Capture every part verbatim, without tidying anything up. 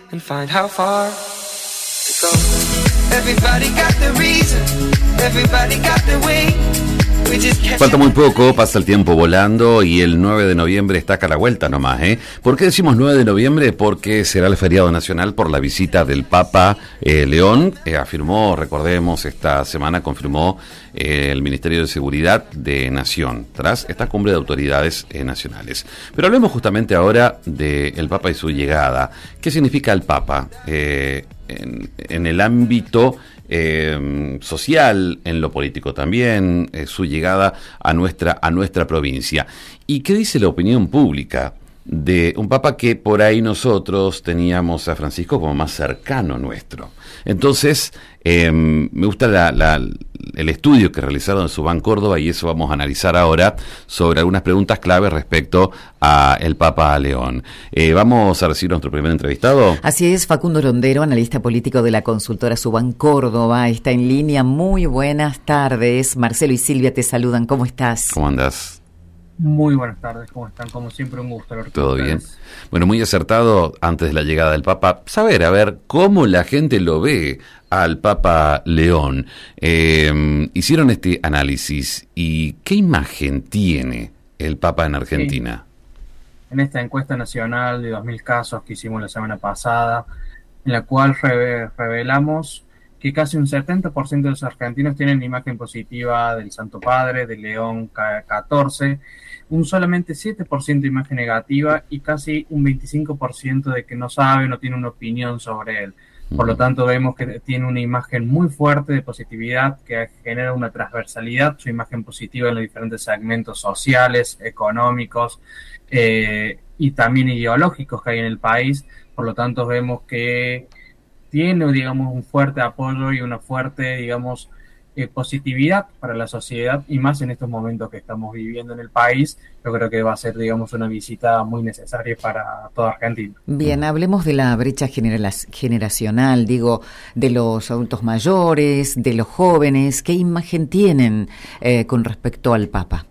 and find how far to go. Everybody got the reason, everybody got the way. Falta muy poco, pasa el tiempo volando y el nueve de noviembre está acá a la vuelta nomás, ¿eh? ¿Por qué decimos nueve de noviembre? Porque será el feriado nacional por la visita del Papa eh, León. Eh, afirmó, recordemos, esta semana confirmó eh, el Ministerio de Seguridad de Nación, tras esta cumbre de autoridades eh, nacionales. Pero hablemos justamente ahora del Papa y su llegada. ¿Qué significa el Papa eh, en, en el ámbito Eh, social, en lo político también, eh, su llegada a nuestra, a nuestra provincia? ¿Y qué dice la opinión pública de un papa que por ahí nosotros teníamos a Francisco como más cercano nuestro? Entonces, eh, me gusta la, la, el estudio que realizaron en Subán Córdoba, y eso vamos a analizar ahora sobre algunas preguntas claves respecto a el Papa León. Eh, vamos a recibir a nuestro primer entrevistado. Así es, Facundo Rondero, analista político de la consultora Subán Córdoba, está en línea. Muy buenas tardes. Marcelo y Silvia te saludan. ¿Cómo estás? ¿Cómo andas? Muy buenas tardes, ¿cómo están? Como siempre, un gusto hablar con ¿Todo ustedes. bien? Bueno, muy acertado, antes de la llegada del Papa, saber, a ver, cómo la gente lo ve al Papa León. Eh, hicieron este análisis, y ¿qué imagen tiene el Papa en Argentina? Sí. En esta encuesta nacional de dos mil casos que hicimos la semana pasada, en la cual re- revelamos que casi un setenta por ciento de los argentinos tienen imagen positiva del Santo Padre, de León catorce, un solamente siete por ciento de imagen negativa y casi un veinticinco por ciento de que no sabe, no tiene una opinión sobre él. Por lo tanto, vemos que tiene una imagen muy fuerte de positividad, que genera una transversalidad, su imagen positiva en los diferentes segmentos sociales, económicos eh, y también ideológicos que hay en el país. Por lo tanto, vemos que tiene, digamos, un fuerte apoyo y una fuerte, digamos, eh, positividad para la sociedad, y más en estos momentos que estamos viviendo en el país. Yo creo que va a ser, digamos, una visita muy necesaria para toda Argentina. Bien, hablemos de la brecha genera- generacional, digo, de los adultos mayores, de los jóvenes. ¿Qué imagen tienen eh, con respecto al Papa?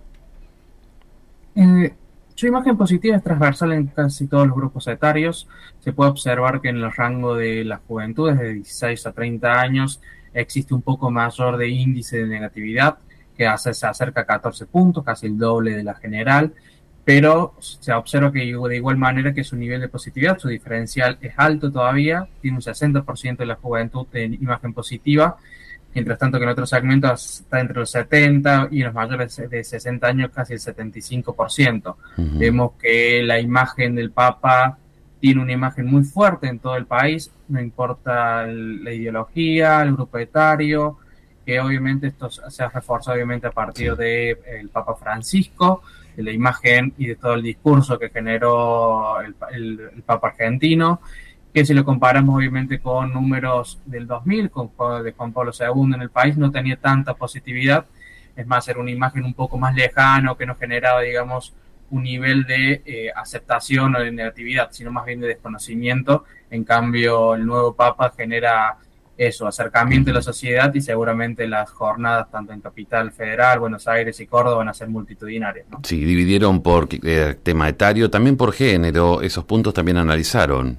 Eh, Su imagen positiva es transversal en casi todos los grupos etarios. Se puede observar que en el rango de las juventudes de dieciséis a treinta años existe un poco mayor de índice de negatividad, que hace, se acerca a catorce puntos, casi el doble de la general, pero se observa que de igual manera que su nivel de positividad, su diferencial es alto todavía, tiene un sesenta por ciento de la juventud de imagen positiva, mientras tanto que en otros segmentos está entre los setenta y en los mayores de sesenta años casi el setenta y cinco por ciento. Uh-huh. Vemos que la imagen del Papa tiene una imagen muy fuerte en todo el país, no importa el, la ideología, el grupo etario, que obviamente esto se ha reforzado obviamente a partir sí. del de Papa Francisco, de la imagen y de todo el discurso que generó el, el, el Papa argentino, que si lo comparamos obviamente con números del dos mil, con de Juan Pablo segundo en el país, no tenía tanta positividad. Es más, era una imagen un poco más lejana, que no generaba, digamos, un nivel de eh, aceptación o de negatividad, sino más bien de desconocimiento. En cambio, el nuevo Papa genera eso, acercamiento a la sociedad, y seguramente las jornadas, tanto en Capital Federal, Buenos Aires y Córdoba, van a ser multitudinarias, ¿no? Sí, dividieron por eh, tema etario, también por género, esos puntos también analizaron.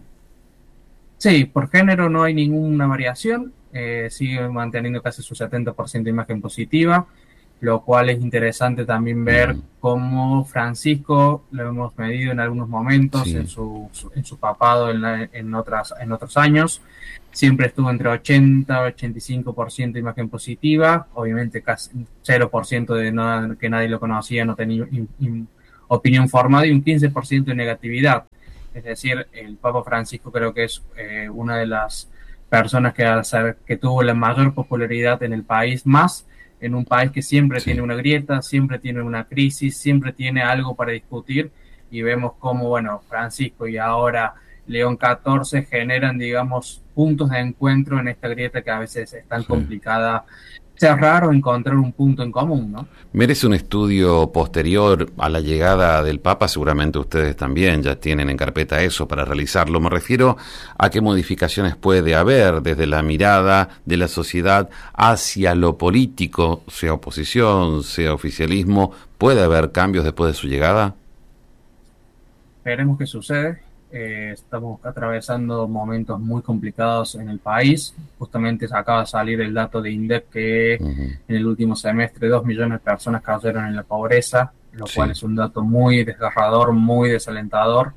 Sí, por género no hay ninguna variación, eh, sigue manteniendo casi su setenta por ciento de imagen positiva, lo cual es interesante también ver mm. cómo Francisco lo hemos medido en algunos momentos, sí. en su, su en su papado en, la, en, otras, en otros años, siempre estuvo entre ochenta y ochenta y cinco por ciento de imagen positiva, obviamente casi cero por ciento de no, que nadie lo conocía, no tenía in, in, opinión formada, y un quince por ciento de negatividad. Es decir, el Papa Francisco creo que es eh, una de las personas que, hacer, que tuvo la mayor popularidad en el país, más en un país que siempre sí. tiene una grieta, siempre tiene una crisis, siempre tiene algo para discutir, y vemos cómo, bueno, Francisco y ahora León catorce generan, digamos, puntos de encuentro en esta grieta que a veces es tan sí. complicada cerrar o encontrar un punto en común, ¿no? Merece un estudio posterior a la llegada del Papa, seguramente ustedes también ya tienen en carpeta eso para realizarlo. Me refiero a qué modificaciones puede haber desde la mirada de la sociedad hacia lo político, sea oposición, sea oficialismo. ¿Puede haber cambios después de su llegada? Veremos qué sucede. eh, estamos atravesando momentos muy complicados en el país. Justamente acaba de salir el dato de INDEC que uh-huh. en el último semestre dos millones de personas cayeron en la pobreza, lo sí. cual es un dato muy desgarrador, muy desalentador.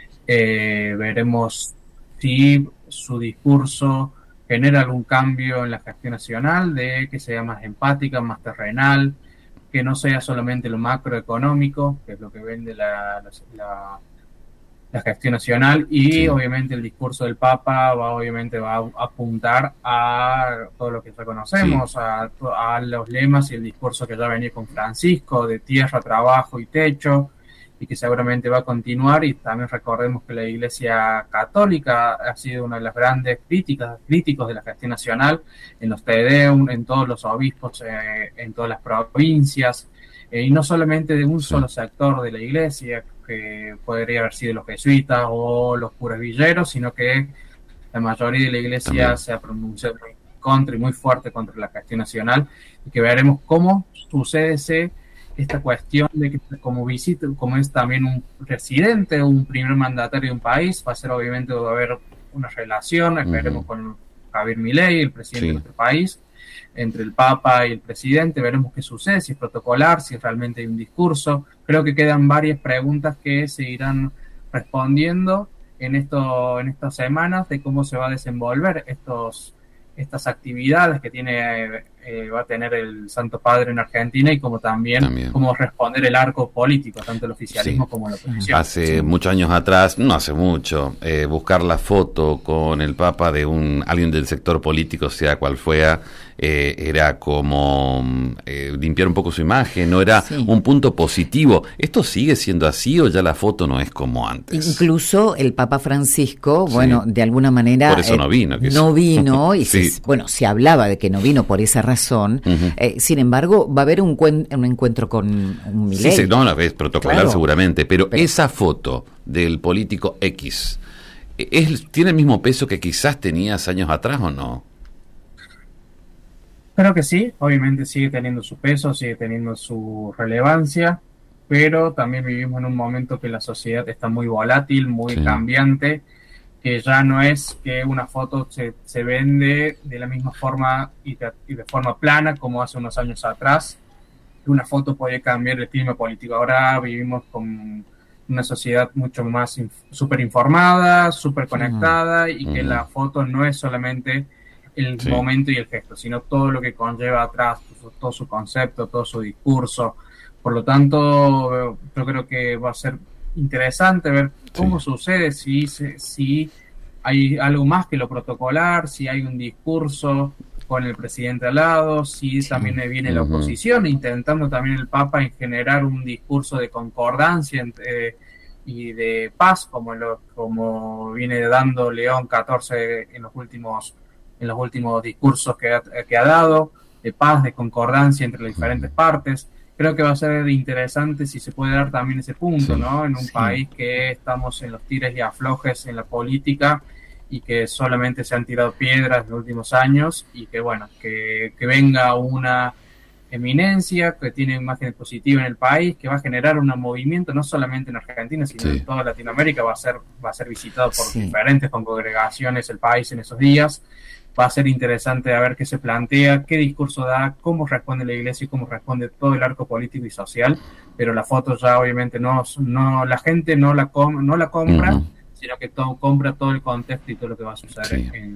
Eh, veremos si su discurso genera algún cambio en la gestión nacional, de que sea más empática, más terrenal, que no sea solamente lo macroeconómico, que es lo que vende la, la, la, la gestión nacional, y sí. obviamente el discurso del Papa va obviamente va a apuntar a todo lo que ya conocemos, sí. a, a los lemas y el discurso que ya venía con Francisco, de tierra, trabajo y techo, y que seguramente va a continuar. Y también recordemos que la Iglesia Católica ha sido una de las grandes críticas, críticos de la gestión nacional, en los Te Deum, en todos los obispos, eh, en todas las provincias, eh, y no solamente de un sí. solo sector de la Iglesia, que podría haber sido los jesuitas o los curas villeros, sino que la mayoría de la Iglesia también se ha pronunciado muy contra y muy fuerte contra la gestión nacional, y que veremos cómo sucede ese esta cuestión de que como visita, como es también un residente, un primer mandatario de un país, va a ser obviamente, va a haber una relación, esperemos uh-huh. con Javier Milei, el presidente sí. de nuestro país, entre el Papa y el presidente, veremos qué sucede, si es protocolar, si realmente hay un discurso. Creo que quedan varias preguntas que se irán respondiendo en esto, en estas semanas, de cómo se va a desenvolver estos estas actividades que tiene eh, va a tener el Santo Padre en Argentina, y como también, también. cómo responder el arco político, tanto el oficialismo sí. como la oposición. Hace sí. muchos años atrás, no hace mucho, eh, buscar la foto con el Papa de un alguien del sector político, sea cual fuera, eh, era como eh, limpiar un poco su imagen, no era sí. un punto positivo. ¿Esto sigue siendo así o ya la foto no es como antes? Incluso el Papa Francisco, sí. bueno, de alguna manera... Por eso eh, no vino. Que no vino, y sí. se, bueno, se hablaba de que no vino por esa razón. Uh-huh. Eh, sin embargo, va a haber un, cuen- un encuentro con un Milei. Sí, sí, no, no, es protocolar claro. seguramente, pero, pero esa foto del político X, ¿es, ¿tiene el mismo peso que quizás tenías años atrás o no? Creo que sí, obviamente sigue teniendo su peso, sigue teniendo su relevancia, pero también vivimos en un momento que la sociedad está muy volátil, muy sí. cambiante, que ya no es que una foto se, se vende de la misma forma y de, y de forma plana como hace unos años atrás. Una foto puede cambiar el clima político. Ahora vivimos con una sociedad mucho más inf- súper informada, súper conectada, y que mm. la foto no es solamente el sí. momento y el gesto, sino todo lo que conlleva atrás, todo, todo su concepto, todo su discurso. Por lo tanto, yo creo que va a ser interesante ver cómo sí. sucede, si, si hay algo más que lo protocolar, si hay un discurso con el presidente al lado, si sí. también viene uh-huh. la oposición, intentando también el Papa en generar un discurso de concordancia entre, y de paz, como lo como viene dando León catorce en los últimos en los últimos discursos que ha, que ha dado, de paz, de concordancia entre las diferentes partes. Creo que va a ser interesante si se puede dar también ese punto, sí, ¿no? En un sí. país que estamos en los tires y aflojes en la política, y que solamente se han tirado piedras en los últimos años, y que, bueno, que, que venga una eminencia que tiene imagen positiva en el país, que va a generar un movimiento no solamente en Argentina, sino sí. en toda Latinoamérica. Va a ser, va a ser visitado por sí. diferentes congregaciones el país en esos días. Va a ser interesante a ver qué se plantea, qué discurso da, cómo responde la Iglesia y cómo responde todo el arco político y social. Pero la foto ya obviamente no, no la gente no la com- no la compra, uh-huh. sino que todo, compra todo el contexto y todo lo que va a suceder. Sí. En,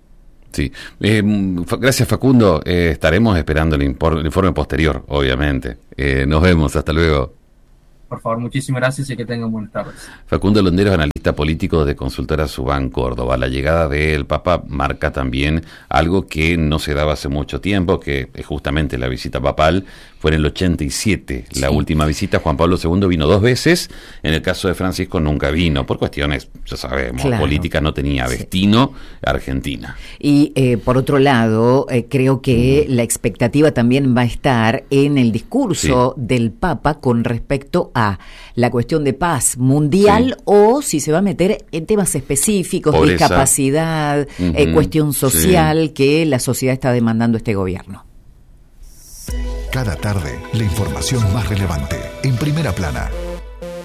sí. Eh, gracias, Facundo. Eh, estaremos esperando el, impor- el informe posterior, obviamente. Eh, nos vemos. Hasta luego. Por favor, muchísimas gracias y que tengan buenas tardes. Facundo Londeros, analista político de Consultora Subán Córdoba. La llegada del Papa marca también algo que no se daba hace mucho tiempo, que es justamente la visita papal. Fue en el ochenta y siete sí. la última visita. Juan Pablo segundo vino dos veces. En el caso de Francisco nunca vino, por cuestiones, ya sabemos, claro. políticas, no tenía destino sí. Argentina. Y eh, por otro lado, eh, creo que mm. la expectativa también va a estar en el discurso sí. del Papa con respecto a la cuestión de paz mundial sí. o si se va a meter en temas específicos, Pobreza. discapacidad, uh-huh. eh, cuestión social sí. que la sociedad está demandando este gobierno. Cada tarde, la información más relevante en Primera Plana.